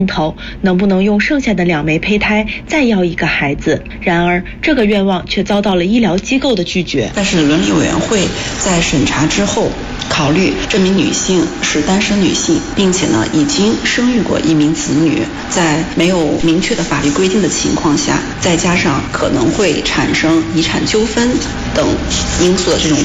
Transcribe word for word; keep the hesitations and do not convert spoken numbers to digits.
头能不能用剩下的两枚胚胎再要一个孩子。然而这个愿望却遭到了医疗机构的拒绝。 但是伦理委员会在审查之后考虑这名女性是单身女性，并且呢已经生育过一名子女，在没有明确的法律规定的情况下，再加上可能会产生遗产纠纷等因素的这种